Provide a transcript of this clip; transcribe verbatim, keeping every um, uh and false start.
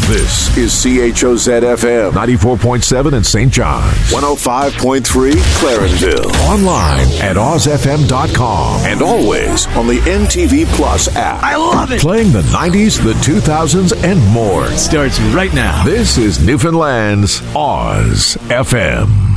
This is C H O Z F M ninety-four point seven in Saint John's, one oh five point three Clarenville. Online at oz f m dot com and always on the M T V Plus app. I love it! Playing the nineties, the two thousands, and more. Starts right now. This is Newfoundland's Oz F M.